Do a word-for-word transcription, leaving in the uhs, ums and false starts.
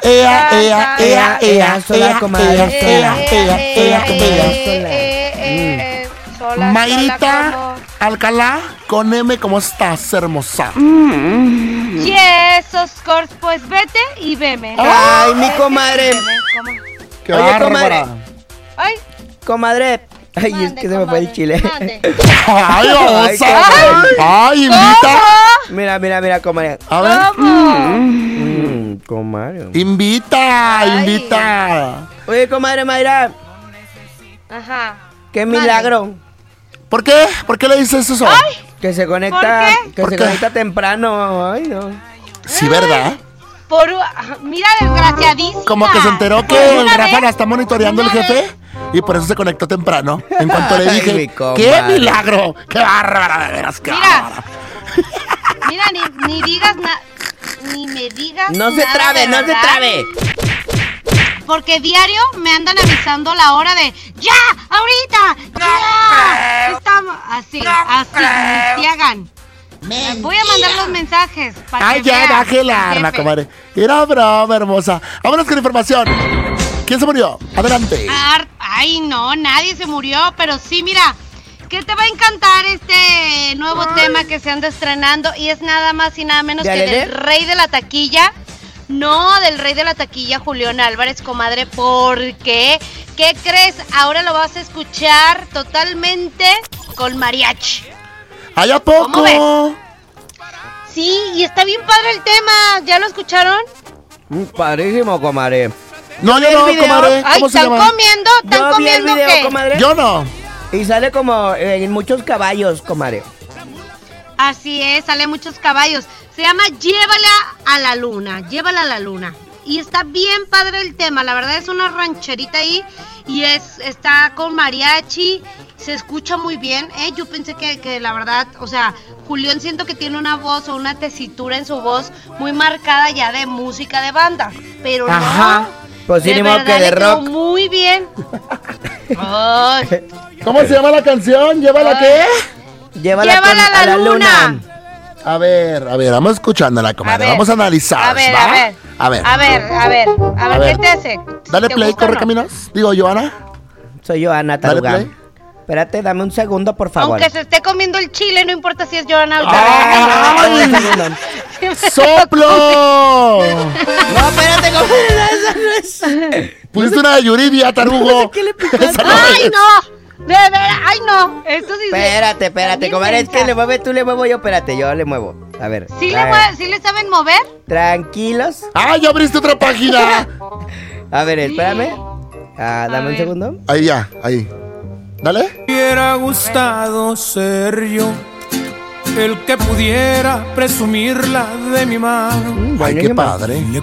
ea, ea, ea, ea, sola, comadre, ea, sola. ea, ea, ea, sola. Mayrita Alcalá con M, ¿cómo estás, hermosa? Y esos cors, pues vete y veme. Ay, mi comadre. ¡Qué Oye, bárbara! comadre. Ay, Comadre. Ay, mande, es que se me fue el comadre, chile. mande. ¡Ay, babosa! Ay, ¡Ay, invita! Mira, mira, mira, comadre. A ver. ¿Cómo? Mm, comadre. Invita, Ay. invita. Oye, comadre Mayra, Ajá. qué Mande. milagro. ¿Por qué? ¿Por qué le dices eso? Que se conecta, ¿Por qué? que ¿Por se qué? conecta temprano. Ay, no. Sí, ¿verdad? Por, mira, desgraciadísima. Como que se enteró Por que el una Rafa vez, la está monitoreando el una jefe vez. y por eso se conectó temprano. En cuanto le Ay, dije, mi ¡qué comadre. milagro! ¡Qué bárbara, de veras, qué Mira. bárbara! Mira, ni, ni digas nada. Ni me digas No se nada trabe, de no se verdad. trabe. Porque diario me andan avisando la hora de ¡ya! ¡Ahorita! ¡Ya! Estamos así, así, ni se hagan. Voy a mandar los mensajes para ¡Ay, que ya, vean, baje la arma, jefe. comadre! Era broma, hermosa. Vámonos con información. ¿Quién se murió? Adelante. Ar- Ay, no, nadie se murió, pero sí, mira, que te va a encantar este nuevo tema que se anda estrenando y es nada más y nada menos ¿De que Alele? del rey de la taquilla. No, del rey de la taquilla, Julián Álvarez, comadre, porque, ¿qué crees? Ahora lo vas a escuchar totalmente con mariachi. ¿Hay a poco? ¿Cómo ves? Sí, y está bien padre el tema, ¿ya lo escucharon? Mm, Padrísimo, comadre. No, yo ¿El no, video? comadre. Ay, ¿Cómo se ¿están llama? comiendo? ¿Están Yo vi el comiendo video, qué? comadre. Yo no. Y sale como eh, en muchos caballos, comadre. Así es, sale muchos caballos. Se llama Llévala a la luna, llévala a la luna. Y está bien padre el tema, la verdad es una rancherita ahí y es está con mariachi, se escucha muy bien, ¿eh? Yo pensé que, que la verdad, o sea, Julián siento que tiene una voz o una tesitura en su voz muy marcada ya de música de banda, pero Ajá. no. Pues sí, de ni modo verdad que de le quedó rock. muy bien. Ay, ¿Cómo se llama la canción? ¿Llévala qué? Llévala, Llévala con- a la luna. A ver, a ver, vamos escuchándola, comadre. ver, Vamos a analizar, a ver, ¿va? a ver, A ver. a ver, a ver, a ver, A ver. ¿qué te hace? Dale ¿Te play, gusta o corre no? caminos. Digo, Joana. Soy yo, Ana Dale Taruga. play. Espérate, dame un segundo, por favor. Aunque se esté comiendo el chile, no importa si es Joana o ¡Ay! Un segundo. ¡Soplo! No, espérate, comadre, no, esa no es. Pusiste una de Yuridia, tarugo. ¿Qué le picaste? Esa no ¡Ay, es. no! De veras, ¡ay, no! Esto sí se- Espérate, espérate, También comadre, es mensa. que le mueve tú, le muevo yo, espérate, yo le muevo. A ver. ¿Sí le, a ver. mue- ¿Sí le saben mover? Tranquilos. ¡Ah, ya abriste otra página! A ver, espérame. Ah, dame A un ver. segundo. Ahí ya, ahí. Dale. Hubiera gustado ser yo el que pudiera presumirla de mi mano. Mm, Ay, qué buenísima. padre.